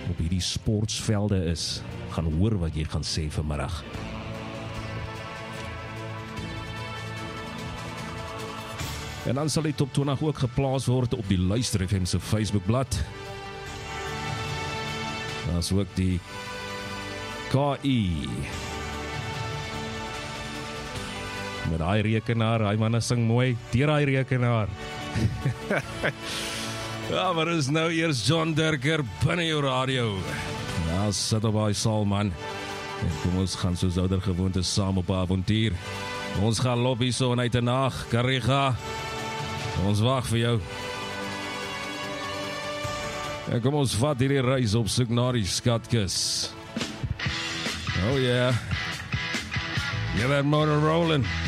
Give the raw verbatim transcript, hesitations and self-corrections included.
op hierdie sportsvelde is, gaan hoor wat jy gaan sê vanmiddag. En dan sal die top twintig ook geplaas word op die Luister F M se Facebookblad. Daar is ook die K I. Met hy rekenaar, hy manne sing mooi, deur hy rekenaar. Ja, maar is nou eers John Derker binne jou radio. Ja, sit op hy saal, man. En kom ons gaan soos ouder gewoonte saam op 'n avontuur. Ons gaan loop hier so uit 'n nag, Kariga. Ons wag vir jou. En kom ons vat hierdie reis op soek na die skatkis. Oh yeah. Get that motor rolling.